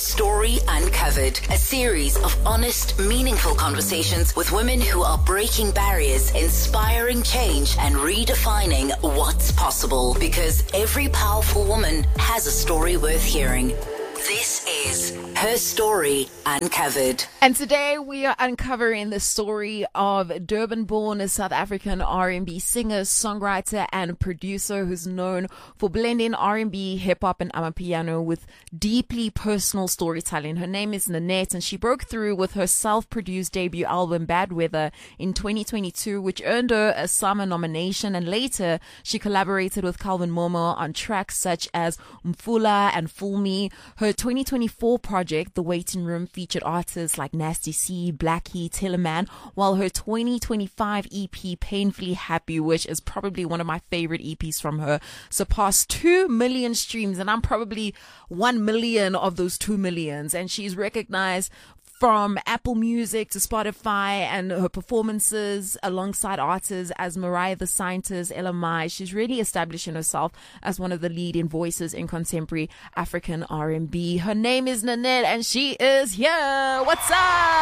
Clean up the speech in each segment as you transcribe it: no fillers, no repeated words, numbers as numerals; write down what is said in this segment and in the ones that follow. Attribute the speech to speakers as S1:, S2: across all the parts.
S1: Story Uncovered, a series of honest, meaningful conversations with women who are breaking barriers, inspiring change, and redefining what's possible. Because every powerful woman has a story worth hearing. This is Her Story Uncovered.
S2: And today we are uncovering the story of Durban-born South African R&B singer, songwriter and producer who's known for blending R&B, hip-hop and amapiano with deeply personal storytelling. Her name is Nanette, and she broke through with her self-produced debut album Bad Weather in 2022, which earned her a SAMA nomination, and later she collaborated with Calvin Momo on tracks such as Mfula and Fool Me. Her 2024 project, The Waiting Room, featured artists like Nasty C, Blackie, Tillerman, while her 2025 EP, Painfully Happy, which is probably one of my favorite EPs from her, surpassed 2 million streams, and I'm probably 1 million of those 2 millions, and she's recognized from Apple Music to Spotify, and her performances alongside artists as Mariah the Scientist, Ella Mai. She's really establishing herself as one of the leading voices in contemporary African R&B. Her name is Nanette, and she is here. What's up?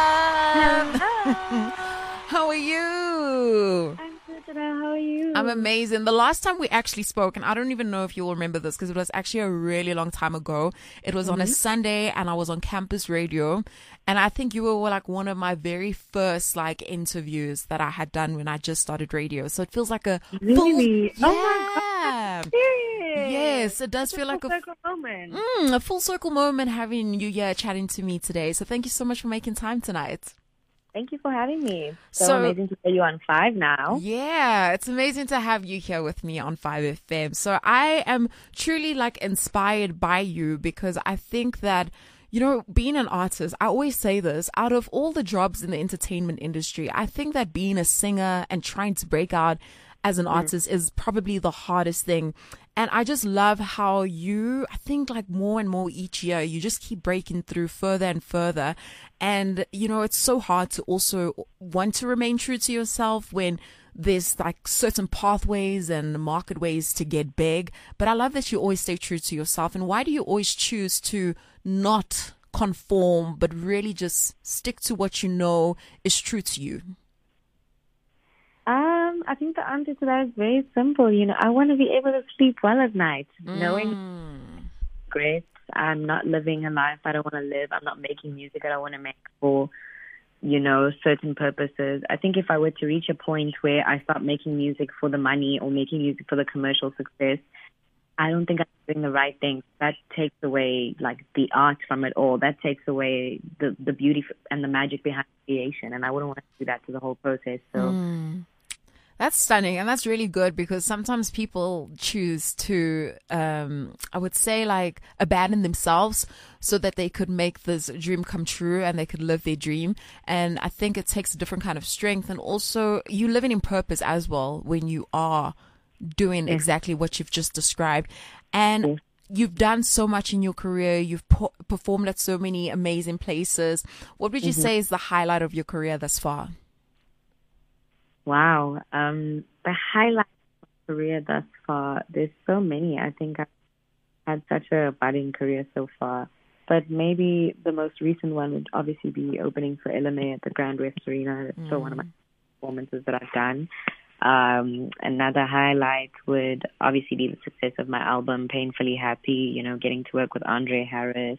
S3: Hello.
S2: How are you?
S3: I'm good today. How are you?
S2: I'm amazing. The last time we actually spoke, and I don't even know if you will remember this because it was actually a really long time ago. It was on a Sunday, and I was on campus radio. And I think you were like one of my very first like interviews that I had done when I just started radio. So it feels like a
S3: really?
S2: full,
S3: Oh my God. Serious?
S2: Yes, it does feel like
S3: full circle moment.
S2: a full circle moment having you here chatting to me today. So thank you so much for making time tonight.
S3: Thank you for having me. So amazing to hear you on 5 now.
S2: Yeah, it's amazing to have you here with me on 5FM. So I am truly like inspired by you because I think that, you know, being an artist, I always say this, out of all the jobs in the entertainment industry, I think that being a singer and trying to break out as an artist is probably the hardest thing. And I just love how you, I think like more and more each year, you just keep breaking through further and further. And, you know, it's so hard to also want to remain true to yourself when there's like certain pathways and market ways to get big. But I love that you always stay true to yourself. And why do you always choose to not conform, but really just stick to what you know is true to you?
S3: I think the answer to that is very simple. You know, I want to be able to sleep well at night, knowing great. I'm not living a life I don't want to live. I'm not making music I don't want to make for, you know, certain purposes. I think if I were to reach a point where I start making music for the money or making music for the commercial success, I don't think I'm doing the right thing. That takes away like the art from it all. That takes away the beauty and the magic behind creation. And I wouldn't want to do that to the whole process. So.
S2: That's stunning, and that's really good because sometimes people choose to, I would say, like abandon themselves so that they could make this dream come true and they could live their dream. And I think it takes a different kind of strength, and also you living in purpose as well when you are doing exactly what you've just described. And you've done so much in your career. You've performed at so many amazing places. What would you say is the highlight of your career thus far?
S3: Wow. The highlight of my career thus far, there's so many. I think I've had such a budding career so far. But maybe the most recent one would obviously be opening for Ella Mai at the Grand West Arena. It's still one of my performances that I've done. Another highlight would obviously be the success of my album, Painfully Happy, you know, getting to work with Andre Harris.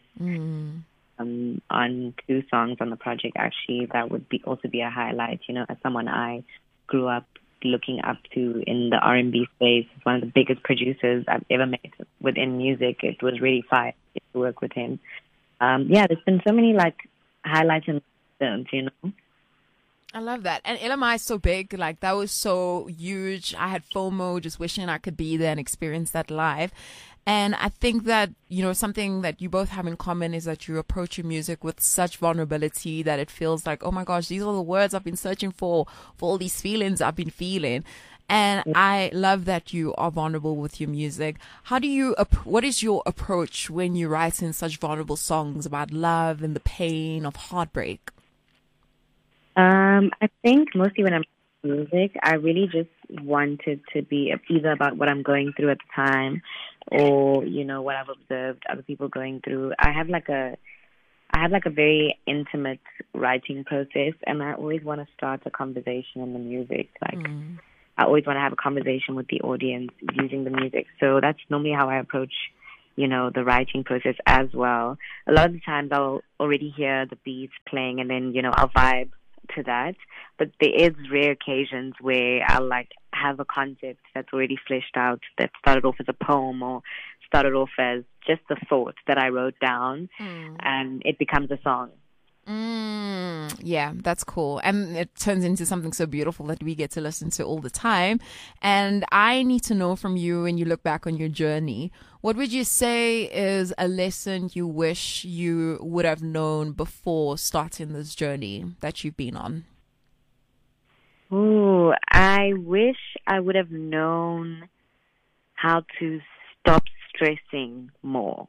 S3: On 2 songs on the project, actually, that would also be a highlight. You know, as someone I grew up looking up to in the R&B space, one of the biggest producers I've ever met within music. It was really fun to work with him. There's been so many like highlights and films, you know.
S2: I love that. And Ella Mai is so big. Like, that was so huge. I had FOMO just wishing I could be there and experience that live. And I think that, you know, something that you both have in common is that you approach your music with such vulnerability that it feels like, oh my gosh, these are the words I've been searching for all these feelings I've been feeling. And I love that you are vulnerable with your music. What is your approach when you write in such vulnerable songs about love and the pain of heartbreak?
S3: I think mostly when I'm music, I really just wanted to be either about what I'm going through at the time or, you know, what I've observed other people going through. I have like a I have like a very intimate writing process, and I always want to start a conversation in the music. Like, I always want to have a conversation with the audience using the music. So that's normally how I approach, the writing process as well. A lot of the times I'll already hear the beats playing, and then, I'll vibe to that. But there is rare occasions where I'll like have a concept that's already fleshed out, that started off as a poem or started off as just a thought that I wrote down, and it becomes a song.
S2: Yeah, that's cool. And it turns into something so beautiful that we get to listen to all the time. And I need to know from you, when you look back on your journey, what would you say is a lesson you wish you would have known before starting this journey that you've been on?
S3: Ooh, I wish I would have known how to stop stressing more.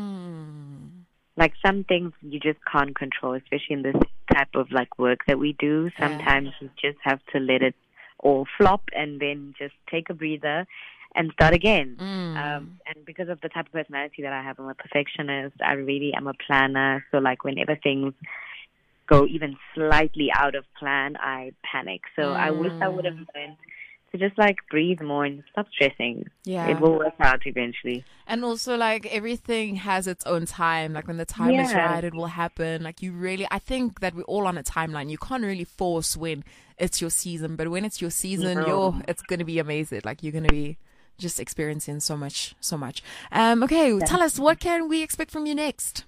S3: Like, some things you just can't control, especially in this type of like work that we do. Sometimes you just have to let it all flop and then just take a breather and start again. And because of the type of personality that I have, I'm a perfectionist. I really am a planner. So like, whenever things go even slightly out of plan, I panic. So I wish I would have learned to just like breathe more and stop stressing. Yeah. It will work out eventually.
S2: And also, like, everything has its own time. Like, when the time is right, it will happen. Like, I think that we're all on a timeline. You can't really force when it's your season, but when it's your season, it's going to be amazing. Like, you're going to be just experiencing so much. Okay, tell us, what can we expect from you next?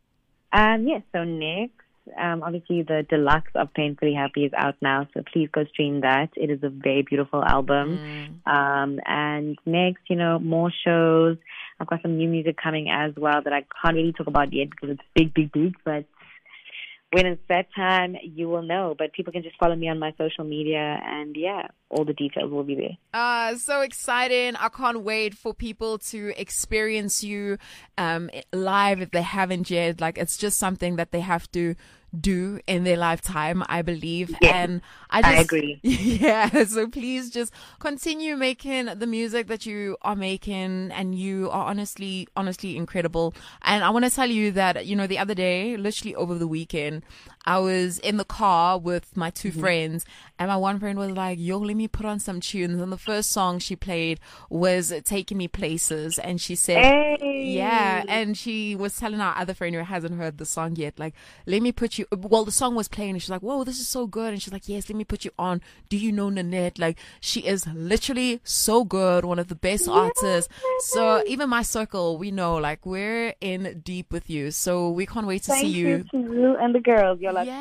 S3: So next, obviously the deluxe of Painfully Happy is out now, so please go stream that. It is a very beautiful album. And next, more shows. I've got some new music coming as well that I can't really talk about yet because it's big, but when it's that time, you will know. But people can just follow me on my social media, and all the details will be there.
S2: So exciting. I can't wait for people to experience you live if they haven't yet. Like, it's just something that they have to do in their lifetime, I believe. And I
S3: agree.
S2: Yeah, so please just continue making the music that you are making, and you are honestly incredible. And I want to tell you that, the other day, literally over the weekend, I was in the car with my two friends, and my one friend was like, yo, let me put on some tunes. And the first song she played was Taking Me Places. And she said, and she was telling our other friend who hasn't heard the song yet, like, let me put you, the song was playing, and she's like, whoa, this is so good. And she's like, yes, let me put you on. Do you know Nanette? Like, she is literally so good, one of the best artists. So even my circle, we know, like, we're in deep with you. So we can't wait to see you.
S3: Thank you to you and the girls. You're like,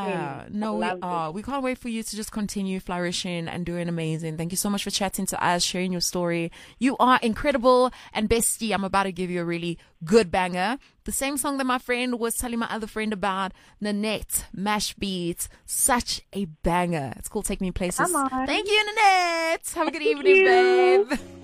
S2: we can't wait for you to just continue flourishing and doing amazing. Thank you so much for chatting to us, sharing your story. You are incredible. And bestie, I'm about to give you a really good banger. The same song that my friend was telling my other friend about, Nanette, Mash Beats. Such a banger. It's called Take Me Places.
S3: Come on.
S2: Thank you, Nanette. Have a good evening, babe.